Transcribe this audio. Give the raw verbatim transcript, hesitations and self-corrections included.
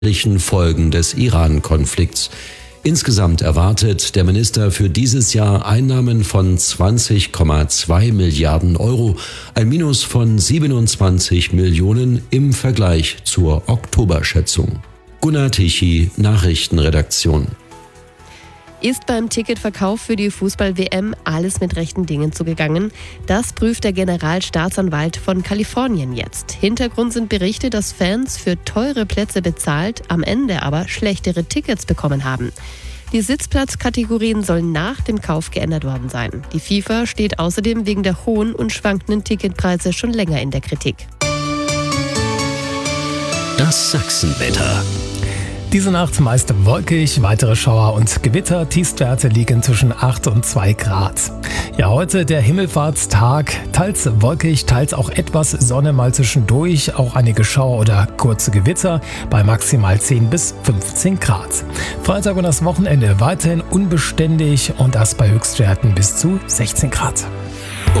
Folgen des Iran-Konflikts. Insgesamt erwartet der Minister für dieses Jahr Einnahmen von zwanzig Komma zwei Milliarden Euro, ein Minus von siebenundzwanzig Millionen im Vergleich zur Oktoberschätzung. Gunnar Tichy, Nachrichtenredaktion. Ist beim Ticketverkauf für die Fußball-W M alles mit rechten Dingen zugegangen? Das prüft der Generalstaatsanwalt von Kalifornien jetzt. Hintergrund sind Berichte, dass Fans für teure Plätze bezahlt, am Ende aber schlechtere Tickets bekommen haben. Die Sitzplatzkategorien sollen nach dem Kauf geändert worden sein. Die FIFA steht außerdem wegen der hohen und schwankenden Ticketpreise schon länger in der Kritik. Das Sachsenwetter. Diese Nacht meist wolkig, weitere Schauer und Gewitter. Tiefstwerte liegen zwischen acht und zwei Grad. Ja, heute der Himmelfahrtstag. Teils wolkig, teils auch etwas Sonne mal zwischendurch. Auch einige Schauer oder kurze Gewitter bei maximal zehn bis fünfzehn Grad. Freitag und das Wochenende weiterhin unbeständig und das bei Höchstwerten bis zu sechzehn Grad.